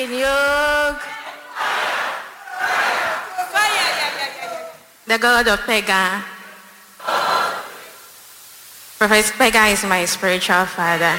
Kinyog, the God of Pega. Prophet Pega is my spiritual father.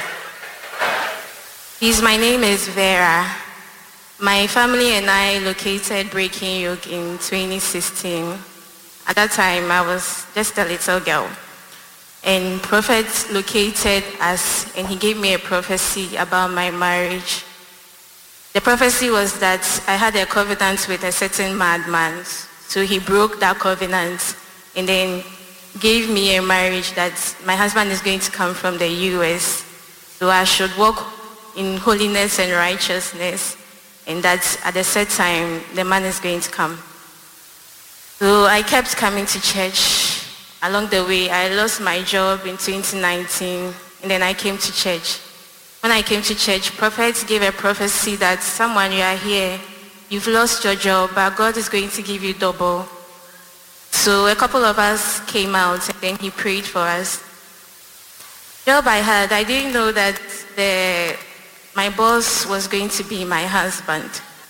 My name is Vera. My family and I located Breaking Yoke in 2016. At that time, I was just a little girl. And Prophet located us, and he gave me a prophecy about my marriage. The prophecy was that I had a covenant with a certain madman. So he broke that covenant and then gave me a marriage that my husband is going to come from the US. So I should walk in holiness and righteousness, and that at a set time, the man is going to come. So I kept coming to church. Along the way, I lost my job in 2019, and then I came to church. When I came to church, Prophet gave a prophecy that someone, you are here, you've lost your job, but God is going to give you double. So a couple of us came out, and then he prayed for us. Job I had, I didn't know that my boss was going to be my husband.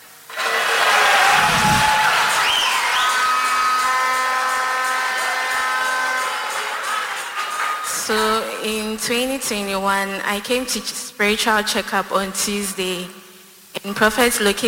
So in 2021, I came to spiritual checkup on Tuesday, and Prophet located